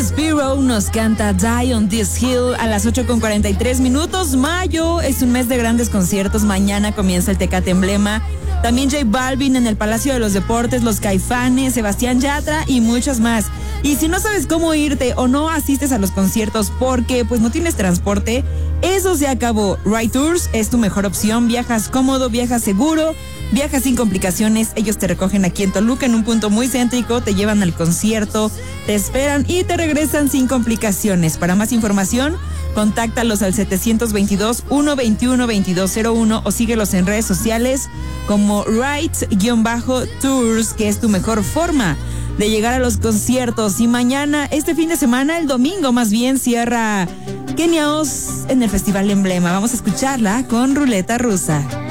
Spiro nos canta Die on This Hill a las 8:43. Mayo es un mes de grandes conciertos. Mañana comienza el Tecate Emblema. También J Balvin en el Palacio de los Deportes, Los Caifanes, Sebastián Yatra y muchos más. Y si no sabes cómo irte o no asistes a los conciertos porque pues no tienes transporte, eso se acabó. Ride Tours es tu mejor opción. Viajas cómodo, viajas seguro, viajas sin complicaciones. Ellos te recogen aquí en Toluca en un punto muy céntrico, te llevan al concierto, te esperan y te regresan sin complicaciones. Para más información, contáctalos al 722-121-2201 o síguelos en redes sociales como Rides-Tours, que es tu mejor forma de llegar a los conciertos. Y mañana, este fin de semana, el domingo más bien, cierra Kenia Oz en el Festival Emblema. Vamos a escucharla con Ruleta Rusa.